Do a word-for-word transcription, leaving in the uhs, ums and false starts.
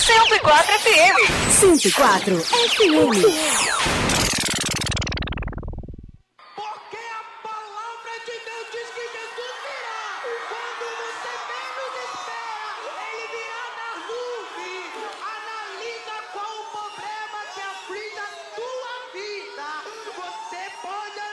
cento e quatro F M. cento e quatro F M. Analisa qual o problema que aflige a tua vida. Você pode